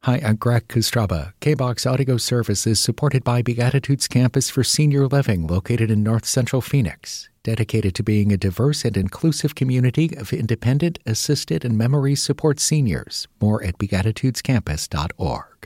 Hi, I'm Greg Kostraba. K-Box Audio Service is supported by Beatitudes Campus for Senior Living located in North Central Phoenix, dedicated to being a diverse and inclusive community of independent, assisted, and memory support seniors. More at beatitudescampus.org.